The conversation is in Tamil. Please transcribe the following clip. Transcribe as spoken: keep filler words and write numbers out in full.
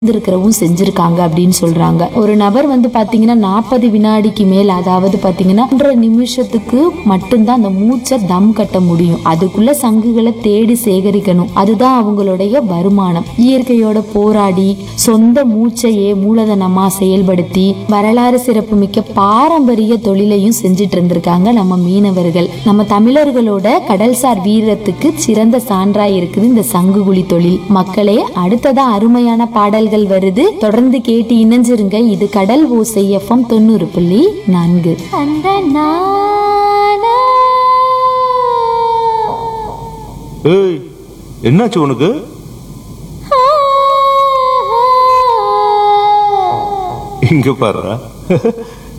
இருக்கிறவும் செஞ்சிருக்காங்க அப்படின்னு சொல்றாங்க. ஒரு நபர் வந்து பாத்தீங்கன்னா நாற்பது வினாடிக்கு மேல, அதாவது பாத்தீங்கன்னா ஒன்றரை நிமிஷத்துக்கு மட்டும்தான் அந்த மூச்சை தம் கட்ட முடியும். அதுக்குள்ள சங்குகளை தேடி சேகரிக்கணும். அதுதான் அவங்களுடைய வருமானம். இயற்கையோட போராடி சொந்த மூச்சையே மூலதனமா செயல்படுத்தி வரலாறு சிறப்புமிக்க பாரம்பரிய தொழிலையும் செஞ்சிட்டு இருந்திருக்காங்க நம்ம மீனவர்கள். நம்ம தமிழர்களோட கடல்சார் வீரத்துக்கு சிறந்த சான்றாய் இருக்குது இந்த சங்குகுழி தொழில். மக்களே, அடுத்ததா அருமையான பாடல்கள் வருது, தொடர்ந்து கேட்டு இணைஞ்சிருங்க. இது கடல் ஓசை எஃப்எம் தொண்ணூறு புள்ளி நான்கு. அந்த ஏய், என்னாச்சு உனக்கு? இங்க பாரு.